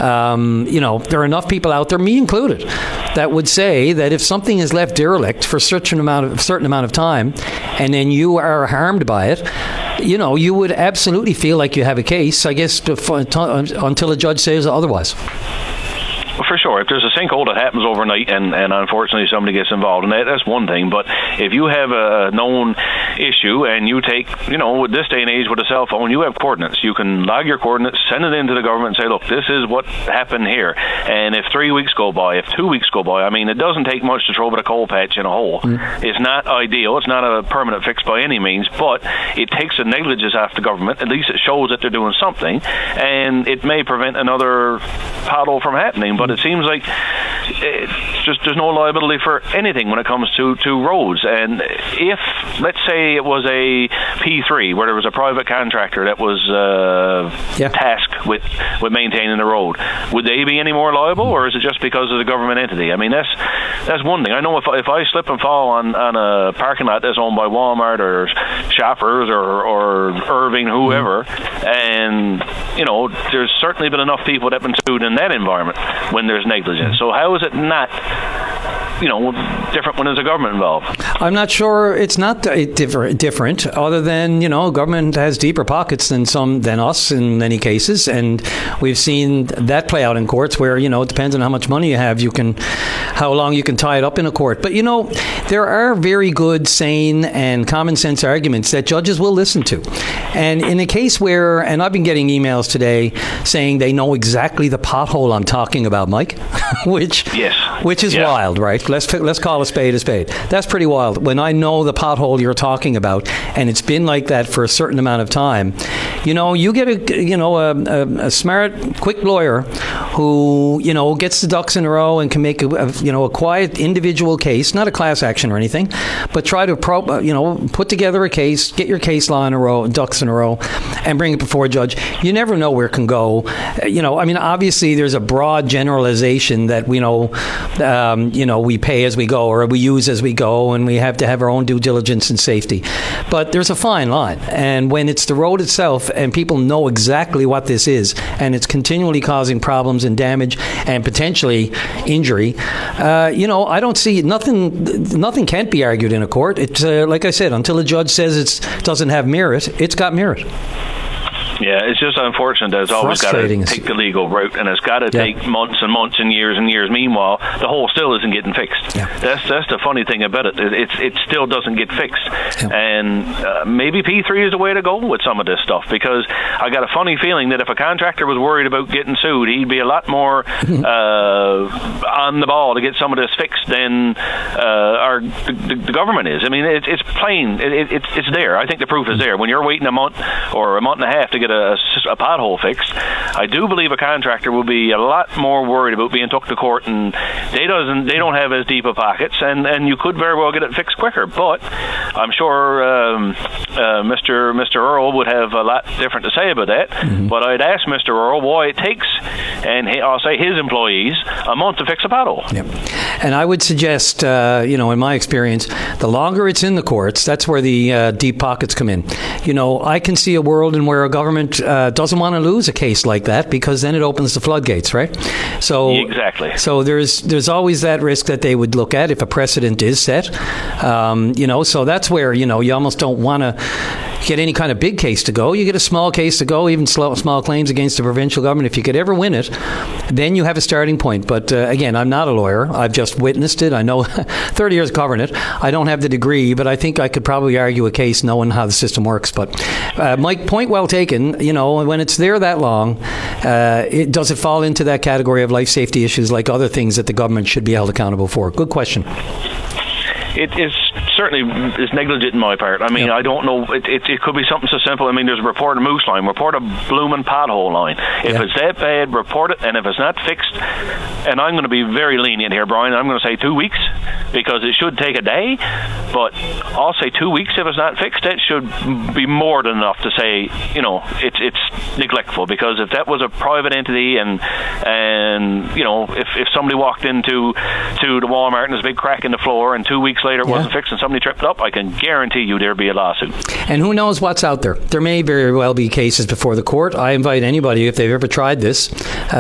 There are enough people out there, me included, that would say that if something is left derelict for a certain amount of time, and then you are harmed by it, you would absolutely feel like you have a case, I guess, until a judge says otherwise. For sure. If there's a sinkhole that happens overnight and unfortunately somebody gets involved in that, that's one thing. But if you have a known issue and you take, with this day and age with a cell phone, you have coordinates. You can log your coordinates, send it into the government and say, look, this is what happened here. And if 3 weeks go by, if 2 weeks go by, it doesn't take much to throw a coal patch in a hole. It's not ideal. It's not a permanent fix by any means, but it takes the negligence off the government. At least it shows that they're doing something, and it may prevent another pothole from happening. But it seems like it's just there's no liability for anything when it comes to roads. And if, let's say, it was a P3 where there was a private contractor that was tasked with maintaining the road, would they be any more liable, or is it just because of the government entity? That's one thing. I know if I slip and fall on a parking lot that's owned by Walmart or Shoppers or Irving, whoever, and there's certainly been enough people that have been sued in that environment when there's negligence. So how is it not different when there's a government involved? I'm not sure it's not different, other than, government has deeper pockets than us in many cases, and we've seen that play out in courts where, it depends on how much money you have, how long you can tie it up in a court. But, there are very good, sane, and common sense arguments that judges will listen to. And in a case where, and I've been getting emails today saying they know exactly the pothole I'm talking about, Mike, which is wild, right? Let's call a spade a spade. That's pretty wild. When I know the pothole you're talking about, and it's been like that for a certain amount of time, you get a smart, quick lawyer who gets the ducks in a row and can make a quiet individual case, not a class action or anything, but try to put together a case, get your case law in a row, ducks in a row, and bring it before a judge. You never know where it can go. Obviously there's a broad generalization that we pay as we go, or we use as we go, and we have to have our own due diligence and safety. But there's a fine line, and when it's the road itself and people know exactly what this is, and it's continually causing problems and damage and potentially injury, I don't see nothing can't be argued in a court. It's like I said, until a judge says it doesn't have merit, it's got merit. Yeah, it's just unfortunate that it's always got to take the legal route, and it's got to take months and months and years. Meanwhile, the hole still isn't getting fixed. Yeah. That's the funny thing about it. It still doesn't get fixed. Yeah. And maybe P3 is the way to go with some of this stuff, because I got a funny feeling that if a contractor was worried about getting sued, he'd be a lot more on the ball to get some of this fixed than the government is. It's plain. It's there. I think the proof is there. When you're waiting a month or a month and a half to get a pothole fixed, I do believe a contractor will be a lot more worried about being took to court, and they don't have as deep of pockets, and you could very well get it fixed quicker. But I'm sure Mr. Earl would have a lot different to say about that. Mm-hmm. But I'd ask Mr. Earl why it takes, and I'll say his employees, a month to fix a pothole. Yep. And I would suggest, in my experience, the longer it's in the courts, that's where the deep pockets come in. I can see a world in where a government doesn't want to lose a case like that, because then it opens the floodgates, right? So exactly. So there's always that risk that they would look at if a precedent is set. So that's where you almost don't want to get any kind of big case to go. You get a small case to go, even small claims against the provincial government. If you could ever win it, then you have a starting point. But again, I'm not a lawyer. I've just witnessed it. I know 30 years covering it. I don't have the degree, but I think I could probably argue a case knowing how the system works. But Mike, point well taken. When it's there that long, does it fall into that category of life safety issues like other things that the government should be held accountable for? Good question. It is certainly is negligent in my part. I don't know. It could be something so simple. There's a report a moose line, report a blooming pothole line. If it's that bad, report it. And if it's not fixed, and I'm going to be very lenient here, Brian, I'm going to say 2 weeks, because it should take a day. But I'll say 2 weeks if it's not fixed. That should be more than enough to say, it's neglectful. Because if that was a private entity, and if somebody walked into the Walmart and there's a big crack in the floor, and 2 weeks later it wasn't fixed and somebody tripped up, I can guarantee you there'd be a lawsuit. And who knows what's out there? There may very well be cases before the court. I invite anybody, if they've ever tried this,